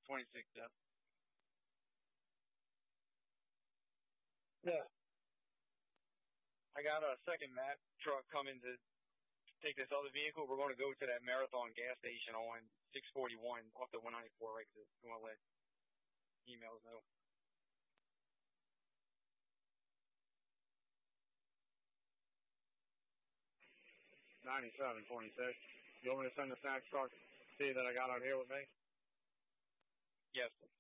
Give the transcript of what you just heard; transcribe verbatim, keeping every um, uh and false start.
twenty-six, yeah. Yeah. I got a second Matt truck coming to take this other vehicle. We're going to go to that Marathon gas station on six forty-one off the one ninety-four exit. You want to let emails know. ninety-seven, twenty-six. You want me to send the snack truck see that I got out here with me? Yes.